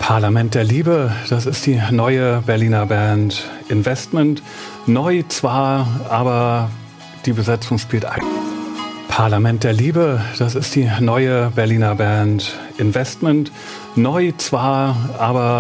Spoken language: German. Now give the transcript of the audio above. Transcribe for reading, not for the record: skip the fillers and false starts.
Parlament der Liebe, das ist die neue Berliner Band Investment. Neu zwar, aber die Besetzung spielt ein. Parlament der Liebe, das ist die neue Berliner Band Investment. Neu zwar, aber